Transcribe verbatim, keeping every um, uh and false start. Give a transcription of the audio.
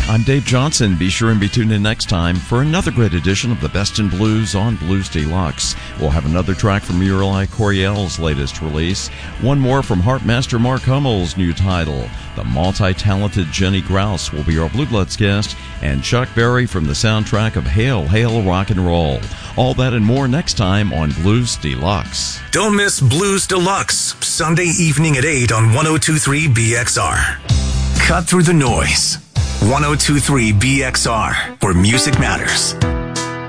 I'm Dave Johnson. Be sure and be tuned in next time for another great edition of the Best in Blues on Blues Deluxe. We'll have another track from Uri Coryell's latest release, one more from Harpmaster Mark Hummel's new title. The multi-talented Jenny Grouse will be our Blue Bloods guest, and Chuck Berry from the soundtrack of Hail, Hail, Rock and Roll. All that and more next time on Blues Deluxe. Don't miss Blues Deluxe, Sunday evening at eight on one oh two point three B X R. Cut through the noise. one oh two point three B X R, where music matters.